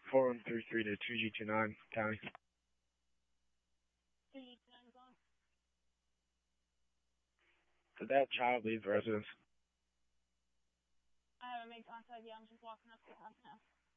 4133 to 2G29 County. 2G29 is on. Did that child leave the residence? I haven't made contact yet. I'm just walking up to the house now.